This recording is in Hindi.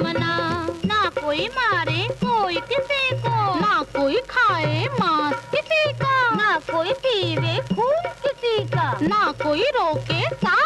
दुश्मना, ना कोई मारे कोई किसी को, ना कोई खाए मांस किसी का, ना कोई पीवे खून किसी का, ना कोई रोके